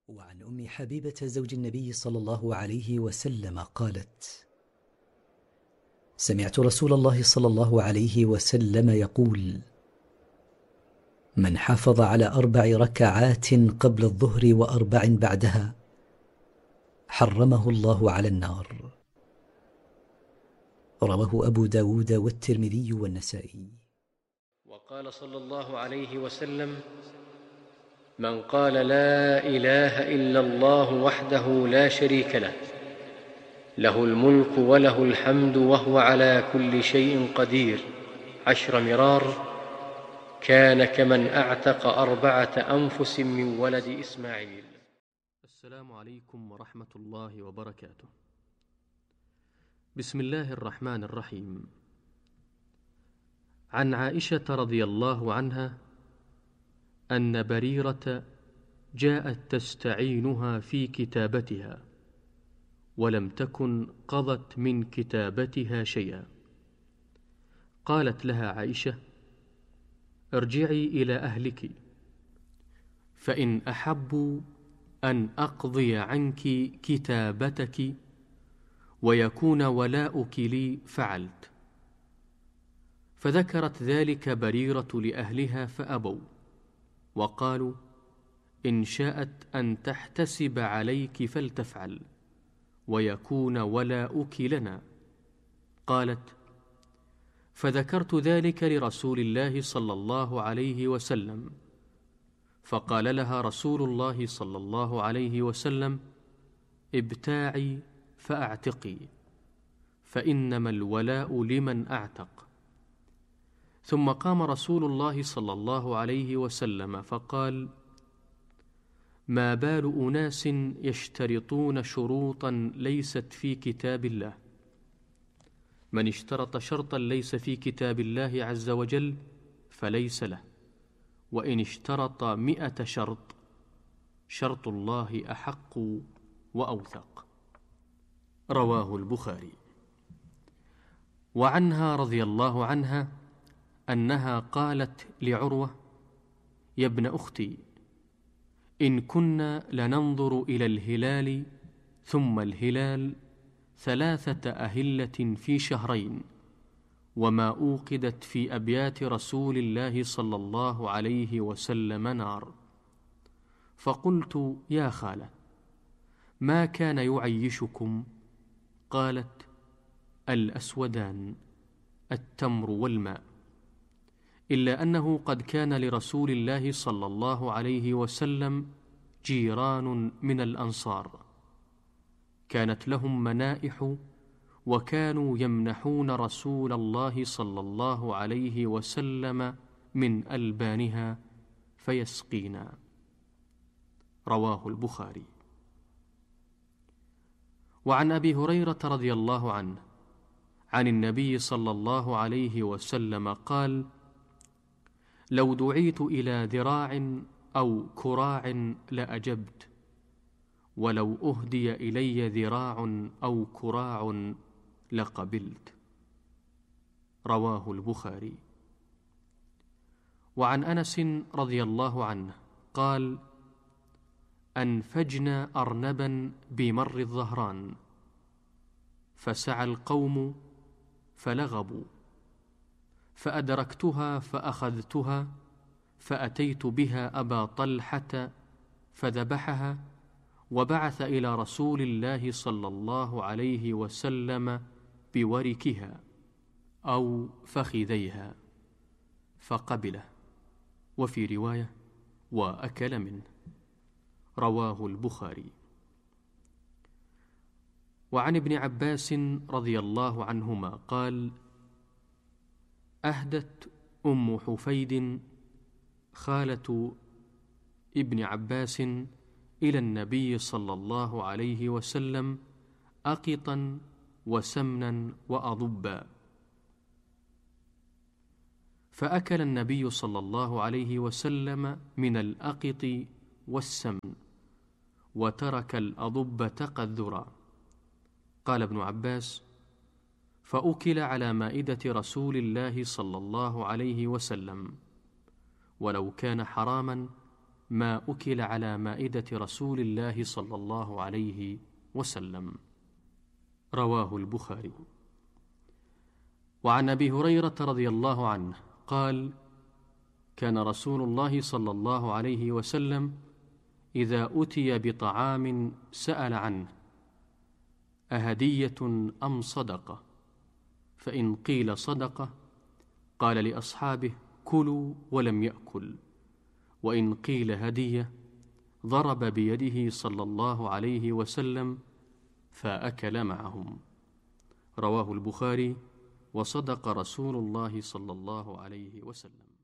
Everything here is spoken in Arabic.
وعن أم حبيبة زوج النبي صلى الله عليه وسلم قالت: سمعت رسول الله صلى الله عليه وسلم يقول: من حافظ على 4 ركعات قبل الظهر و4 بعدها حرمه الله على النار. رواه أبو داود والترمذي والنسائي. وقال صلى الله عليه وسلم: من قال لا إله إلا الله وحده لا شريك له، له الملك وله الحمد وهو على كل شيء قدير 10 مرار، كان كمن أعتق 4 أنفس من ولد إسماعيل. السلام عليكم ورحمة الله وبركاته. بسم الله الرحمن الرحيم. عن عائشة رضي الله عنها أن بريرة جاءت تستعينها في كتابتها، ولم تكن قضت من كتابتها شيئا. قالت لها عائشة: ارجعي إلى أهلك، فإن أحبوا أن أقضي عنك كتابتك ويكون ولاؤك لي فعلت. فذكرت ذلك بريرة لأهلها فأبوا، وقالوا: إن شاءت أن تحتسب عليك فلتفعل ويكون ولاؤك لنا. قالت: فذكرت ذلك لرسول الله صلى الله عليه وسلم، فقال لها رسول الله صلى الله عليه وسلم: ابتاعي فأعتقي، فإنما الولاء لمن أعتق. ثم قام رسول الله صلى الله عليه وسلم فقال: ما بال أناس يشترطون شروطا ليست في كتاب الله؟ من اشترط شرطا ليس في كتاب الله عز وجل فليس له، وإن اشترط 100 شرط، شرط الله أحق وأوثق. رواه البخاري. وعنها رضي الله عنها أنها قالت لعروة: يا ابن أختي، إن كنا لننظر إلى الهلال ثم الهلال 3 أهلة في شهرين، وما أوقدت في أبيات رسول الله صلى الله عليه وسلم نار. فقلت: يا خالة، ما كان يعيشكم؟ قالت: الأسودان، التمر والماء، إلا أنه قد كان لرسول الله صلى الله عليه وسلم جيران من الأنصار، كانت لهم منائح، وكانوا يمنحون رسول الله صلى الله عليه وسلم من ألبانها فيسقينا. رواه البخاري. وعن أبي هريرة رضي الله عنه عن النبي صلى الله عليه وسلم قال: لو دعيت إلى ذراع أو كراع لأجبت، ولو أهدي إلي ذراع أو كراع لقبلت. رواه البخاري. وعن أنس رضي الله عنه قال: أنفجنا أرنبا بمر الظهران، فسعى القوم فلغبوا، فأدركتها فأخذتها، فأتيت بها أبا طلحة فذبحها، وبعث إلى رسول الله صلى الله عليه وسلم بوركها أو فخذيها فقبله، وفي رواية: وأكل منه. رواه البخاري. وعن ابن عباس رضي الله عنهما قال: أهدت أم حفيد خالة ابن عباس إلى النبي صلى الله عليه وسلم أقطا وسمنا وأضبا، فأكل النبي صلى الله عليه وسلم من الأقط والسمن، وترك الأضبة قذرا. قال ابن عباس: فأكل على مائدة رسول الله صلى الله عليه وسلم، ولو كان حراما ما أكل على مائدة رسول الله صلى الله عليه وسلم. رواه البخاري. وعن أبي هريرة رضي الله عنه قال: كان رسول الله صلى الله عليه وسلم إذا أتي بطعام سأل عنه: أهدية أم صدقة؟ فإن قيل صدقة قال لأصحابه: كلوا، ولم يأكل. وإن قيل هدية ضرب بيده صلى الله عليه وسلم فأكل معهم. رواه البخاري. وصدق رسول الله صلى الله عليه وسلم.